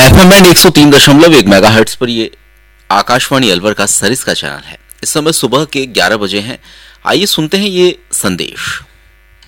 FM band 103.1 megahertz पर ये आकाशवाणी अलवर का सरिस का चैनल है। इस समय सुबह के 11 बजे हैं। आइए सुनते हैं ये संदेश।